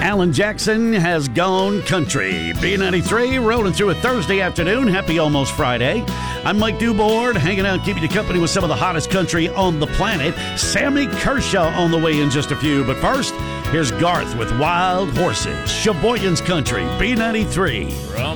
Alan Jackson has gone country. B93 rolling through a Thursday afternoon. Happy almost Friday. I'm Mike Dubord, hanging out, keeping you company with some of the hottest country on the planet. Sammy Kershaw on the way in just a few. But first, here's Garth with Wild Horses. Sheboygan's Country, B93.